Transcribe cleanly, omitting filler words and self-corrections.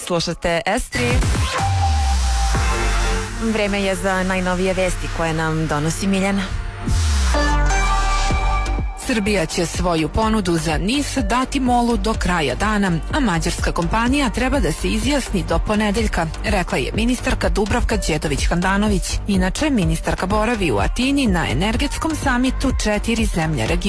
Slušate S3. Vreme je za najnovije vesti koje nam donosi Miljana. Srbija će svoju ponudu za NIS dati MOL-u do kraja dana, a mađarska kompanija treba da se izjasni do ponedeljka, rekla je ministarka Dubravka Đedović-Handanović. Inače, ministarka boravi u Atini na energetskom samitu 4 zemlje regiona.